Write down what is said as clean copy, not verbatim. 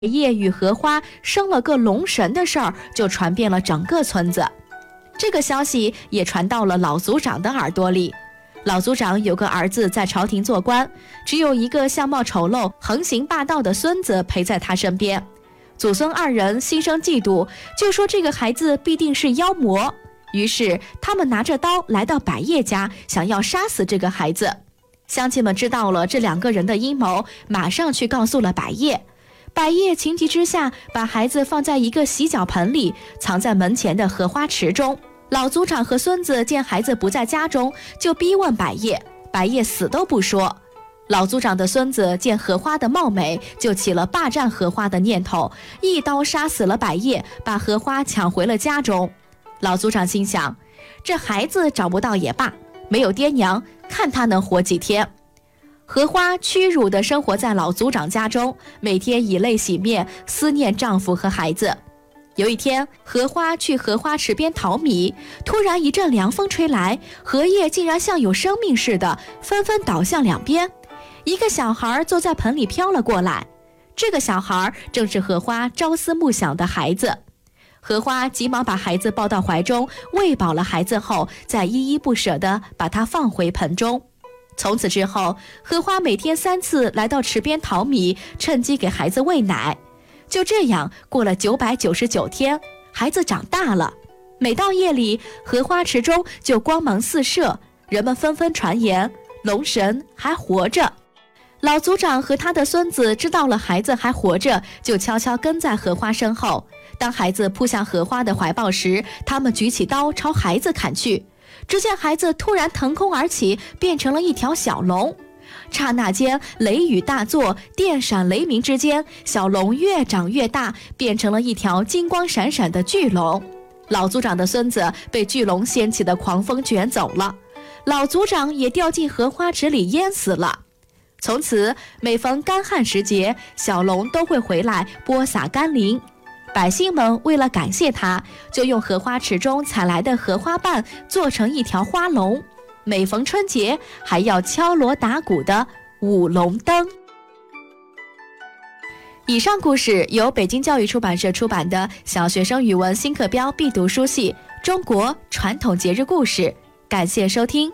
叶与荷花生了个龙神的事儿就传遍了整个村子。这个消息也传到了老族长的耳朵里。老族长有个儿子在朝廷做官，只有一个相貌丑陋、横行霸道的孙子陪在他身边。祖孙二人心生嫉妒，就说这个孩子必定是妖魔。于是他们拿着刀来到百叶家，想要杀死这个孩子。乡亲们知道了这两个人的阴谋，马上去告诉了百叶。百叶情急之下，把孩子放在一个洗脚盆里，藏在门前的荷花池中。老族长和孙子见孩子不在家中，就逼问百叶，百叶死都不说。老族长的孙子见荷花的貌美，就起了霸占荷花的念头，一刀杀死了百叶，把荷花抢回了家中。老族长心想，这孩子找不到也罢，没有爹娘，看他能活几天。荷花屈辱地生活在老族长家中，每天以泪洗面，思念丈夫和孩子。有一天，荷花去荷花池边淘米，突然一阵凉风吹来，荷叶竟然像有生命似的，纷纷倒向两边。一个小孩坐在盆里飘了过来，这个小孩正是荷花朝思暮想的孩子。荷花急忙把孩子抱到怀中，喂饱了孩子后，再依依不舍地把他放回盆中。从此之后，荷花每天3次来到池边淘米，趁机给孩子喂奶。就这样过了999天，孩子长大了。每到夜里，荷花池中就光芒四射，人们纷纷传言龙神还活着。老族长和他的孙子知道了孩子还活着，就悄悄跟在荷花身后。当孩子扑向荷花的怀抱时，他们举起刀朝孩子砍去。只见孩子突然腾空而起，变成了一条小龙。刹那间，雷雨大作，电闪雷鸣之间，小龙越长越大，变成了一条金光闪闪的巨龙。老族长的孙子被巨龙掀起的狂风卷走了，老族长也掉进荷花池里淹死了。从此，每逢干旱时节，小龙都会回来播撒甘霖。百姓们为了感谢他，就用荷花池中采来的荷花瓣做成一条花龙。每逢春节，还要敲锣打鼓的舞龙灯。以上故事由北京教育出版社出版的小学生语文新课标必读书系《中国传统节日故事》，感谢收听。